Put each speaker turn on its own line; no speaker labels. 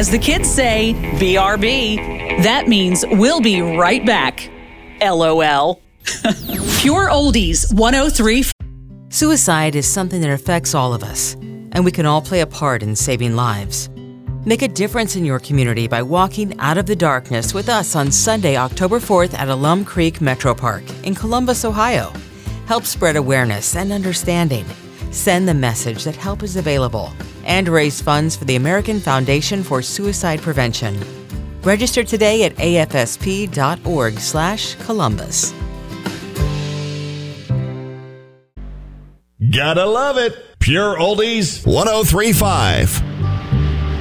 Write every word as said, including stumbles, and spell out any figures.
As the kids say, B R B. That means we'll be right back. L O L. Pure Oldies one oh three.
Suicide is something that affects all of us, and we can all play a part in saving lives. Make a difference in your community by walking out of the darkness with us on Sunday, October fourth at Alum Creek Metro Park in Columbus, Ohio. Help spread awareness and understanding. Send the message that help is available and raise funds for the American Foundation for Suicide Prevention. Register today at A F S P dot org slash Columbus.
Gotta love it. Pure Oldies one oh three point five.